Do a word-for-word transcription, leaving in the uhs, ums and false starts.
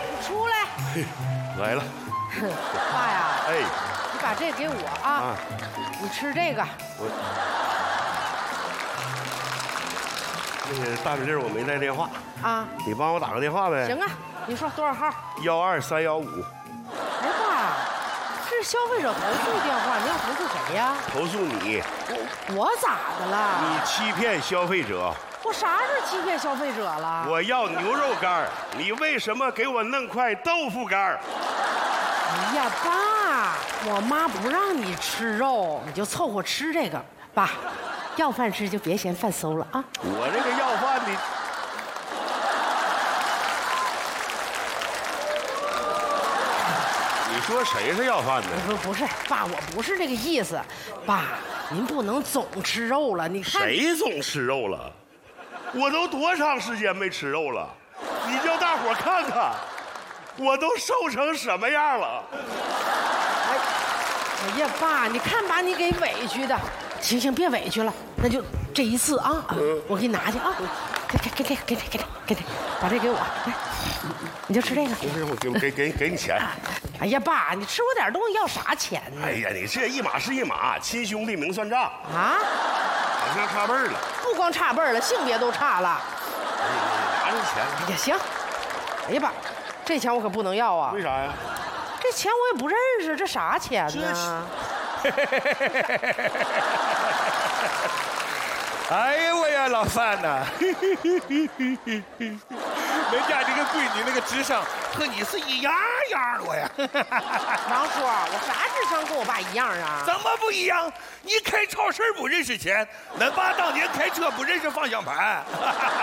你出来。 来了。 爸呀， 哎， 你把这给我啊， 啊你吃这个。 我那个大米粒儿我没带电话啊， 你帮我打个电话呗。 行啊，你说多少号？ 幺二三幺五。 哎爸，这是消费者投诉电话，你要投诉谁呀？ 投诉你， 我我咋的了？ 你欺骗消费者。 我啥是欺骗消费者了？ 我要牛肉干儿，你为什么给我弄块豆腐干儿？ 哎呀，爸，我妈不让你吃肉，你就凑合吃这个。爸，要饭吃就别嫌饭馊了啊！ 我这个要饭的，你说谁是要饭的？ 不不是，爸，我不是这个意思。爸，您不能总吃肉了。你看， 谁总吃肉了？我都多长时间没吃肉了？你叫大伙儿看看，我都瘦成什么样了？ 哎，哎呀，爸，你看把你给委屈的。行行，别委屈了，那就这一次啊， 嗯、 我给你拿去啊，给给给给给给给给，把这给我，来，你就吃这个。 不是，我给给给给你钱。 哎呀，爸，你吃我点东西要啥钱呢？ 哎呀，你这一码是一码，亲兄弟明算账啊， 好像差辈儿了。 不光差辈儿了，性别都差了。 哎呀，拿着钱。 哎呀，行。哎呀，爸，这钱我可不能要啊。 为啥呀？ 这钱我也不认识，这啥钱呢？ 哎呀我呀，老范呐，人家这个闺女那个智商和你是一样样的呀。 王叔，我啥智商跟我爸一样啊？ 怎么不一样？你开超市不认识钱，恁爸当年开车不认识方向盘。